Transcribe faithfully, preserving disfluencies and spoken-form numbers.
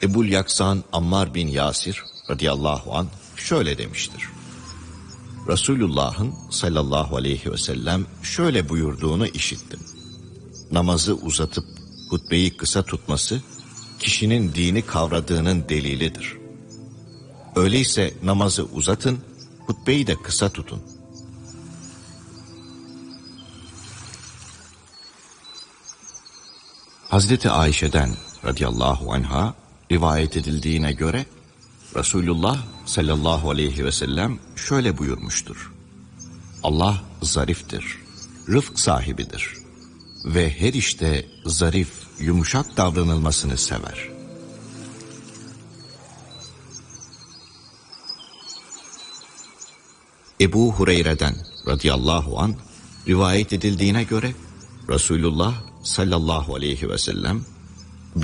Ebul Yaksan Ammar bin Yasir radıyallahu anh şöyle demiştir. Resulullah'ın sallallahu aleyhi ve sellem şöyle buyurduğunu işittim. Namazı uzatıp hutbeyi kısa tutması kişinin dini kavradığının delilidir. Öyleyse namazı uzatın, hutbeyi de kısa tutun. Hazreti Ayşe'den radıyallahu anha rivayet edildiğine göre Resulullah sallallahu aleyhi ve sellem şöyle buyurmuştur. Allah zariftir, rıfk sahibidir ve her işte zarif, yumuşak davranılmasını sever. Ebu Hureyre'den radıyallahu anh rivayet edildiğine göre Resulullah sallallahu aleyhi ve sellem